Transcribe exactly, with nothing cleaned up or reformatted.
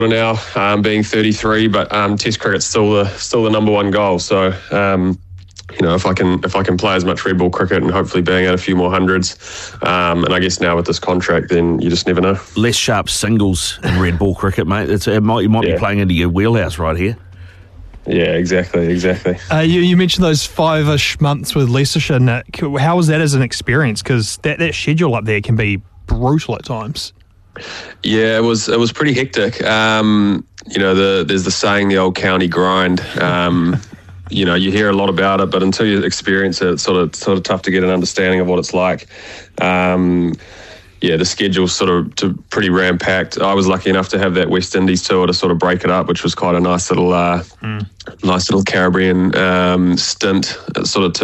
now, um, being thirty-three, but um, Test cricket's still the still the number one goal. So, um, you know, if I can if I can play as much red ball cricket and hopefully bang out a few more hundreds, um, and I guess now with this contract, then you just never know. Less sharp singles in red ball cricket, mate. It's, it might, you might yeah. be playing into your wheelhouse right here. Yeah, exactly, exactly. Uh, you, you mentioned those five-ish months with Leicestershire, Nick. How was that as an experience? Because that, that schedule up there can be brutal at times. Yeah, it was it was pretty hectic. Um, you know, the, there's the saying, the old county grind. Um, you know, you hear a lot about it, but until you experience it, it's sort of sort of tough to get an understanding of what it's like. Um, yeah, the schedule's sort of to pretty ram-packed. I was lucky enough to have that West Indies tour to sort of break it up, which was quite a nice little, uh, mm. nice little Caribbean um, stint. It sort of